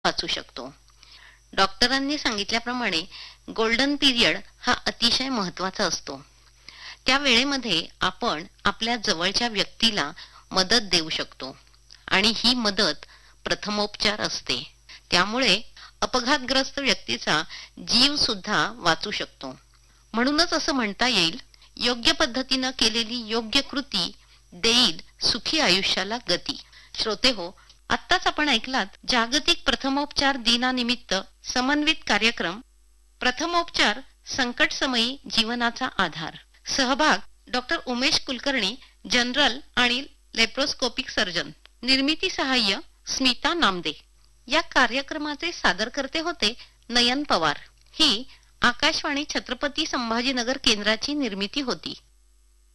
वाचू शकतो. डॉक्टरांनी सांगितल्याप्रमाणे गोल्डन पिरियड हा अतिशय महत्वाचा असतो. त्या वेळेमध्ये आपण आपल्या जवळच्या व्यक्तीला मदत देऊ शकतो आणि ही मदत प्रथमोपचार असते. त्यामुळे अपघातग्रस्त व्यक्तीचा जीव सुद्धा वाचू शकतो. म्हणूनच असं म्हणता येईल, योग्य पद्धतीनं केलेली योग्य कृती देईल सुखी आयुष्याला गती. श्रोतेहो, आत्ताच आपण ऐकलात जागतिक प्रथमोपचार दिनानिमित्त समन्वित कार्यक्रम प्रथमोपचार संकटसमयी जीवनाचा आधार. सहभाग डॉक्टर उमेश कुलकर्णी, जनरल आणि लेप्रोस्कोपिक सर्जन. निर्मिती सहाय्य स्मिता नामदे. या कार्यक्रमाचे सादरकर्ते होते नयन पवार. ही आकाशवाणी छत्रपती संभाजीनगर केंद्राची निर्मिती होती.